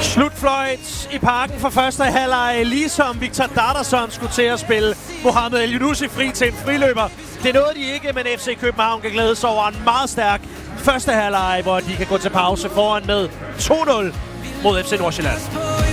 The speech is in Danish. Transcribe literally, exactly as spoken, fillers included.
Slutfløjt i parken for første halvleg, ligesom Victor Darderson skulle til at spille Mohamed El Yunusi fri til en friløber. Det nåede de ikke, men F C København kan glæde sig over en meget stærk første halvleg, hvor de kan gå til pause foran med to nul mod F C Nordsjælland.